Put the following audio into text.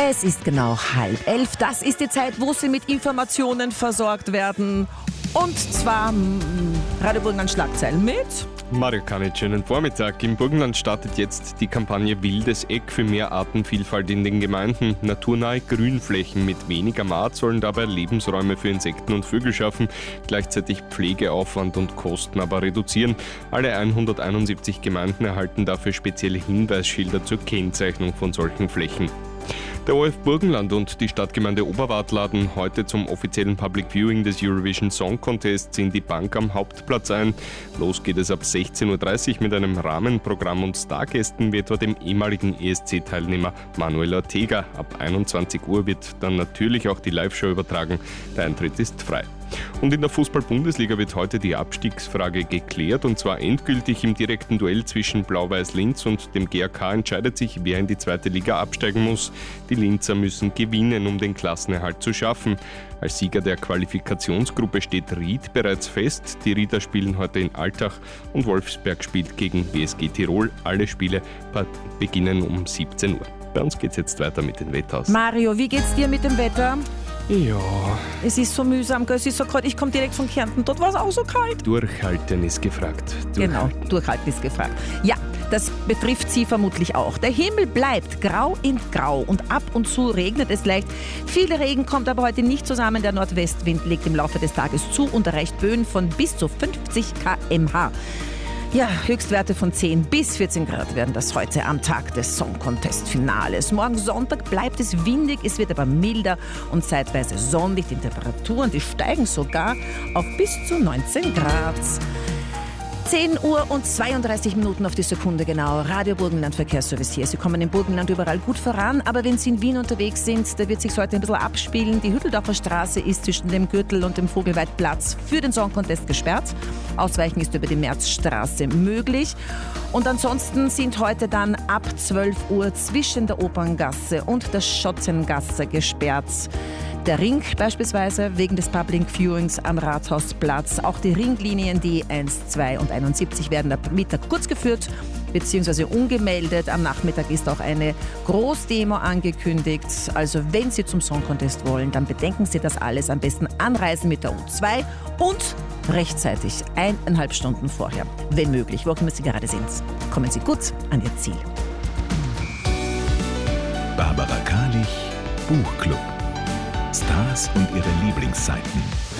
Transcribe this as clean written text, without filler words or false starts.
Es ist genau 10:30. Das ist die Zeit, wo Sie mit Informationen versorgt werden. Und zwar Radio Burgenland Schlagzeilen mit Mario Kanic, schönen Vormittag. Im Burgenland startet jetzt die Kampagne Wildes Eck für mehr Artenvielfalt in den Gemeinden. Naturnahe Grünflächen mit weniger Maat sollen dabei Lebensräume für Insekten und Vögel schaffen, gleichzeitig Pflegeaufwand und Kosten aber reduzieren. Alle 171 Gemeinden erhalten dafür spezielle Hinweisschilder zur Kennzeichnung von solchen Flächen. Der ORF Burgenland und die Stadtgemeinde Oberwart laden heute zum offiziellen Public Viewing des Eurovision Song Contests in die Bank am Hauptplatz ein. Los geht es ab 16:30 Uhr mit einem Rahmenprogramm und Stargästen wie etwa dem ehemaligen ESC-Teilnehmer Manuel Ortega. Ab 21 Uhr wird dann natürlich auch die Live-Show übertragen. Der Eintritt ist frei. Und in der Fußball-Bundesliga wird heute die Abstiegsfrage geklärt, und zwar endgültig im direkten Duell zwischen Blau-Weiß Linz und dem GAK entscheidet sich, wer in die zweite Liga absteigen muss. Die Linzer müssen gewinnen, um den Klassenerhalt zu schaffen. Als Sieger der Qualifikationsgruppe steht Ried bereits fest. Die Rieder spielen heute in Altach und Wolfsberg spielt gegen BSG Tirol. Alle Spiele beginnen um 17 Uhr. Bei uns geht's jetzt weiter mit den Wetters. Mario. Wie geht's dir mit dem Wetter? Ja. Es ist so mühsam, es ist so kalt. Ich komme direkt von Kärnten, dort war es auch so kalt. Durchhalten ist gefragt. Genau, durchhalten ist gefragt. Ja, das betrifft Sie vermutlich auch. Der Himmel bleibt grau in grau und ab und zu regnet es leicht. Viel Regen kommt aber heute nicht zusammen. Der Nordwestwind legt im Laufe des Tages zu und erreicht Böen von bis zu 50 km/h. Ja, Höchstwerte von 10 bis 14 Grad werden das heute am Tag des Song Contest Finales. Morgen Sonntag bleibt es windig, es wird aber milder und zeitweise sonnig. Die Temperaturen, die steigen sogar auf bis zu 19 Grad. 10 Uhr und 32 Minuten auf die Sekunde genau. Radio Burgenland Verkehrsservice hier. Sie kommen im Burgenland überall gut voran, aber wenn Sie in Wien unterwegs sind, da wird sich heute ein bisschen abspielen. Die Hütteldorfer Straße ist zwischen dem Gürtel und dem Vogelweidplatz für den Song Contest gesperrt. Ausweichen ist über die Märzstraße möglich. Und ansonsten sind heute dann ab 12 Uhr zwischen der Operngasse und der Schottengasse gesperrt. Der Ring beispielsweise wegen des Public Viewings am Rathausplatz. Auch die Ringlinien, die 1, 2 und 71 werden ab Mittag kurz geführt bzw. umgemeldet. Am Nachmittag ist auch eine Großdemo angekündigt. Also wenn Sie zum Song Contest wollen, dann bedenken Sie das alles. Am besten anreisen mit der U2 und rechtzeitig 1,5 Stunden vorher, wenn möglich, wo immer Sie gerade sind. Kommen Sie gut an Ihr Ziel. Barbara Kalich, Buchclub. Stars und ihre Lieblingsseiten.